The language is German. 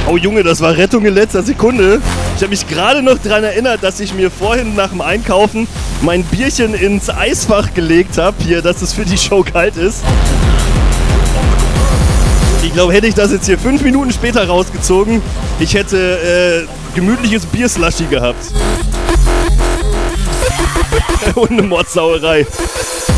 Oh Junge, das war Rettung in letzter Sekunde. Ich habe mich gerade noch daran erinnert, dass ich mir vorhin nach dem Einkaufen mein Bierchen ins Eisfach gelegt habe, hier, dass es für die Show kalt ist. Ich glaube, hätte ich das jetzt hier 5 Minuten später rausgezogen, ich hätte gemütliches Bierslushy gehabt. Und eine Mordsauerei.